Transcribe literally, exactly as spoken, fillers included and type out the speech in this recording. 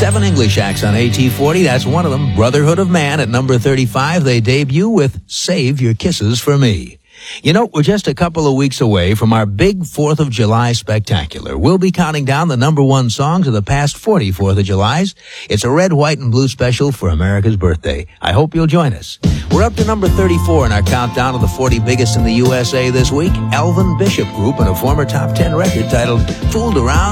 Seven English acts on A T forty. That's one of them. Brotherhood of Man at number thirty-five. They debut with Save Your Kisses for Me. You know, we're just a couple of weeks away from our big fourth of July spectacular. We'll be counting down the number one songs of the past forty fourth of Julys. It's a red, white, and blue special for America's birthday. I hope you'll join us. We're up to number thirty-four in our countdown of the forty biggest in the U S A this week. Elvin Bishop Group and a former top ten record titled Fooled Around